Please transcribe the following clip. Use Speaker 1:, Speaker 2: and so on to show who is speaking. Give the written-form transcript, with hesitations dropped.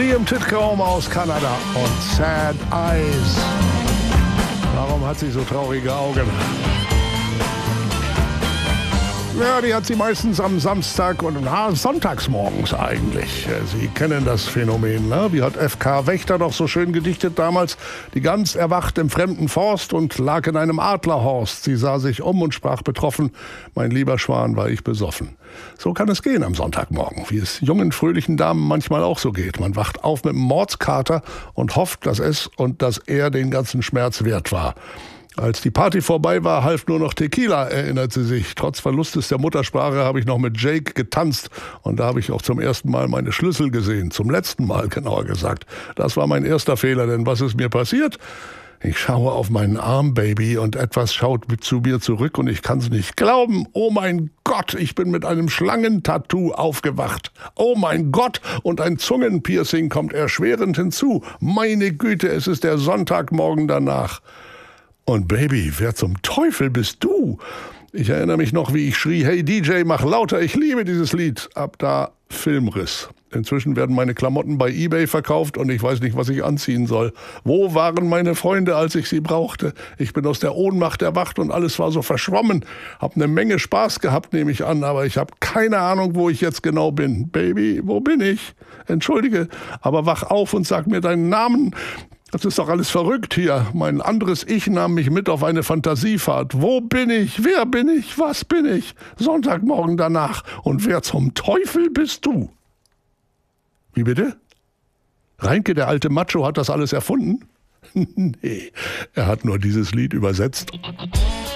Speaker 1: Liam Titcomb aus Kanada und Sad Eyes. Warum hat sie so traurige Augen? Ja, die hat sie meistens am Samstag und sonntags morgens eigentlich. Sie kennen das Phänomen, ne? Wie hat F.K. Wächter doch so schön gedichtet damals? Die Gans erwacht im fremden Forst und lag in einem Adlerhorst. Sie sah sich um und sprach betroffen: Mein lieber Schwan, war ich besoffen. So kann es gehen am Sonntagmorgen, wie es jungen, fröhlichen Damen manchmal auch so geht. Man wacht auf mit einem Mordskater und hofft, dass es und dass er den ganzen Schmerz wert war. Als die Party vorbei war, half nur noch Tequila, erinnert sie sich. Trotz Verlustes der Muttersprache habe ich noch mit Jake getanzt. Und da habe ich auch zum ersten Mal meine Schlüssel gesehen. Zum letzten Mal, genauer gesagt. Das war mein erster Fehler, denn was ist mir passiert? Ich schaue auf meinen Arm, Baby, und etwas schaut zu mir zurück und ich kann es nicht glauben. Oh mein Gott, ich bin mit einem Schlangentattoo aufgewacht. Oh mein Gott, und ein Zungenpiercing kommt erschwerend hinzu. Meine Güte, es ist der Sonntagmorgen danach. Und Baby, wer zum Teufel bist du? Ich erinnere mich noch, wie ich schrie: Hey DJ, mach lauter, ich liebe dieses Lied. Ab da Filmriss. Inzwischen werden meine Klamotten bei eBay verkauft und ich weiß nicht, was ich anziehen soll. Wo waren meine Freunde, als ich sie brauchte? Ich bin aus der Ohnmacht erwacht und alles war so verschwommen. Hab eine Menge Spaß gehabt, nehme ich an, aber ich habe keine Ahnung, wo ich jetzt genau bin. Baby, wo bin ich? Entschuldige, aber wach auf und sag mir deinen Namen. Das ist doch alles verrückt hier. Mein anderes Ich nahm mich mit auf eine Fantasiefahrt. Wo bin ich? Wer bin ich? Was bin ich? Sonntagmorgen danach. Und wer zum Teufel bist du? Wie bitte? Reinke, der alte Macho, hat das alles erfunden? Nee, er hat nur dieses Lied übersetzt.